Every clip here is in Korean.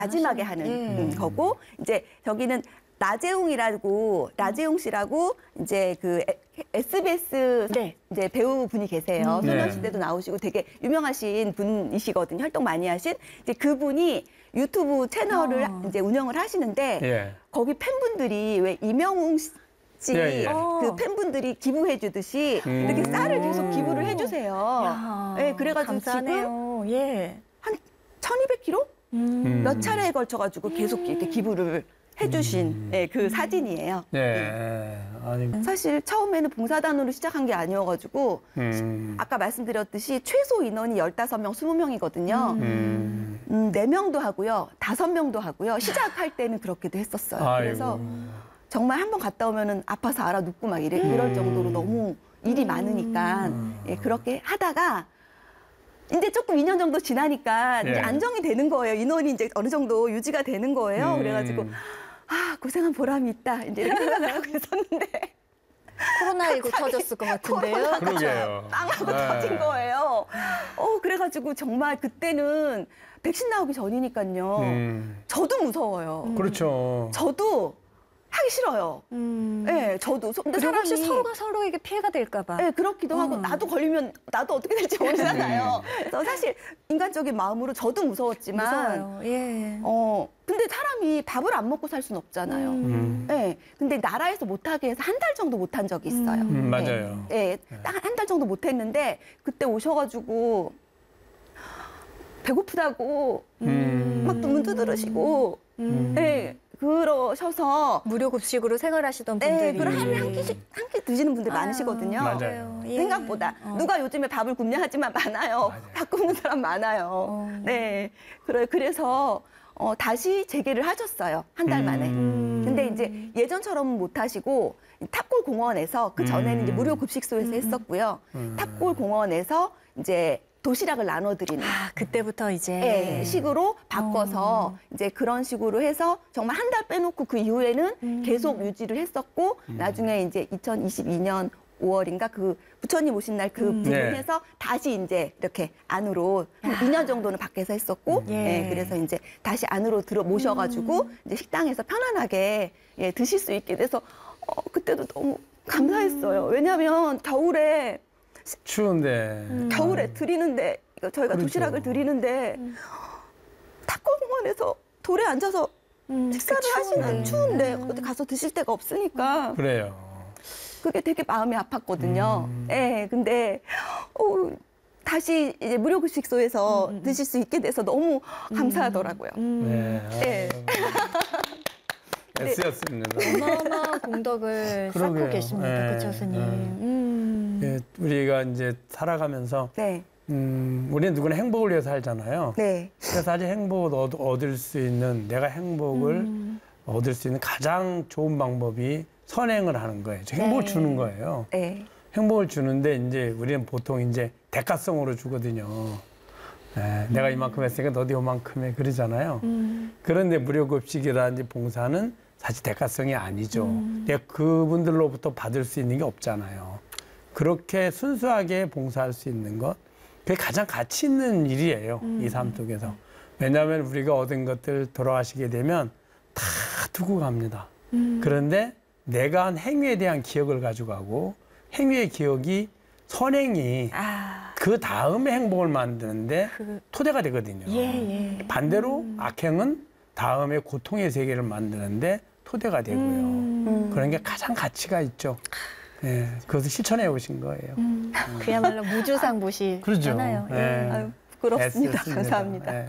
마지막에 하는 거고, 이제 저기는 나재용 씨라고 이제 그 SBS 이제 배우분이 계세요. 소녀시대도 나오시고 되게 유명하신 분이시거든요. 활동 많이 하신. 이제 그분이 유튜브 채널을 이제 운영을 하시는데 거기 팬분들이 왜 이명웅 씨 그 팬분들이 기부해 주듯이 이렇게 쌀을 계속 기부를 해주세요. 네, 그래가지고 감사하네요. 지금 한 1200kg? 몇 차례에 걸쳐가지고 계속 이렇게 기부를 해주신 그 사진이에요. 아니. 사실 처음에는 봉사단으로 시작한 게 아니어가지고 아까 말씀드렸듯이 최소 인원이 15명, 20명이거든요. 4명도 하고요. 5명도 하고요. 시작할 때는 그렇게도 했었어요. 그래서 정말 한번 갔다 오면은 아파서 알아 눕고 막 이럴 정도로 너무 일이 많으니까 그렇게 하다가 이제 조금 2년 정도 지나니까 이제 안정이 되는 거예요. 인원이 이제 어느 정도 유지가 되는 거예요. 그래가지고 아, 고생한 보람이 있다. 이제 이렇게 생각을 하고 있었는데 코로나19 터졌을 것 같은데요. 그러게요. 빵하고 터진 거예요. 그래가지고 정말 그때는 백신 나오기 전이니까요. 저도 무서워요. 그렇죠. 저도 하기 싫어요. 네, 저도. 근데 그리고 혹시 사람이 서로가 서로에게 피해가 될까 봐. 네, 그렇기도 하고 나도 걸리면 나도 어떻게 될지 모르잖아요. 그래서 사실 인간적인 마음으로 저도 무서웠지만 무서워요. 근데 사람이 밥을 안 먹고 살 수는 없잖아요. 네, 근데 나라에서 못하게 해서 한 달 정도 못한 적이 있어요. 맞아요. 네, 딱 한 달 정도 못했는데 그때 오셔가지고 배고프다고 막 문 두드리시고 네, 그러셔서 무료 급식으로 생활하시던 분들이 그럼 하루에 한 끼 드시는 분들 많으시거든요. 맞아요. 생각보다 누가 요즘에 밥을 굶냐 하지만 많아요. 밥 굶는 사람 많아요. 네, 그래서 다시 재개를 하셨어요. 한 달 만에. 근데 이제 예전처럼은 못 하시고 탑골 공원에서 그 전에는 이제 무료 급식소에서 했었고요. 탑골 공원에서 이제 도시락을 나눠드리는. 그때부터 이제 식으로 바꿔서 이제 그런 식으로 해서 정말 한 달 빼놓고 그 이후에는 계속 유지를 했었고 나중에 이제 2022년 5월인가 그 부처님 오신 날 그 부분에서 다시 이제 이렇게 안으로 한 2년 정도는 밖에서 했었고 그래서 이제 다시 안으로 모셔가지고 이제 식당에서 편안하게 드실 수 있게 돼서 그때도 너무 감사했어요. 왜냐하면 겨울에 추운데. 겨울에 드리는데 저희가 도시락을 드리는데 탑골공원에서 돌에 앉아서 식사를 하시는 추운데 어디 가서 드실 데가 없으니까 그래요. 그게 되게 마음이 아팠거든요. 근데 다시 이제 무료급식소에서 드실 수 있게 돼서 너무 감사하더라고요. 애쓰였습니다. 어마어마한 공덕을 쌓고 계십니다. 그쵸, 스님? 우리가 이제 살아가면서 우리는 누구나 행복을 위해서 살잖아요. 그래서 사실 행복을 얻을 수 있는 내가 행복을 얻을 수 있는 가장 좋은 방법이 선행을 하는 거예요. 행복을 주는 거예요. 행복을 주는데 이제 우리는 보통 이제 대가성으로 주거든요. 내가 이만큼 했으니까 너도 이만큼 해 그러잖아요. 그런데 무료급식이라든지 봉사는 사실 대가성이 아니죠. 내가 그분들로부터 받을 수 있는 게 없잖아요. 그렇게 순수하게 봉사할 수 있는 것, 그게 가장 가치 있는 일이에요. 이 삶 속에서. 왜냐하면 우리가 얻은 것들 돌아가시게 되면 다 두고 갑니다. 그런데 내가 한 행위에 대한 기억을 가지고 가고 행위의 기억이 선행이 그 다음에 행복을 만드는데 토대가 되거든요. 반대로 악행은 다음에 고통의 세계를 만드는데 토대가 되고요. 그런 게 가장 가치가 있죠. 그것을 실천해 오신 거예요. 그야말로 무주상 보시잖아요. 그렇죠. 아유, 부끄럽습니다. 감사합니다.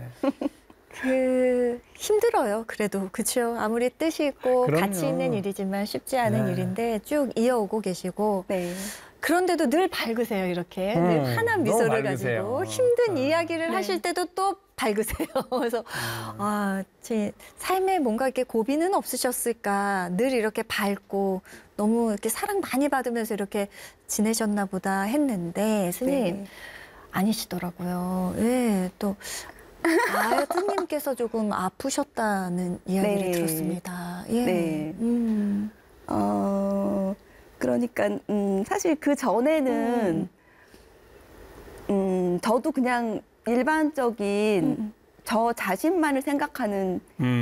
힘들어요. 그래도 그렇죠. 아무리 뜻이 있고 그럼요. 가치 있는 일이지만 쉽지 않은 일인데 쭉 이어오고 계시고 그런데도 늘 밝으세요. 이렇게 늘 환한 미소를 가지고 힘든 이야기를 하실 때도 또 밝으세요. 그래서 제 삶에 뭔가 이렇게 고비는 없으셨을까. 늘 이렇게 밝고 너무 이렇게 사랑 많이 받으면서 이렇게 지내셨나 보다 했는데 스님 아니시더라고요. 또 스님께서 조금 아프셨다는 이야기를 들었습니다. 그러니까 사실 그 전에는 저도 그냥 일반적인 저 자신만을 생각하는